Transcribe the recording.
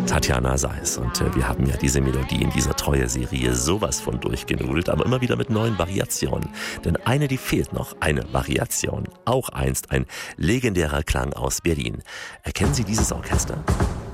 Tatjana Sais. Und wir haben ja diese Melodie in dieser Treue-Serie sowas von durchgenudelt, aber immer wieder mit neuen Variationen. Denn eine, die fehlt noch, eine Variation. Auch einst ein legendärer Klang aus Berlin. Erkennen Sie dieses Orchester?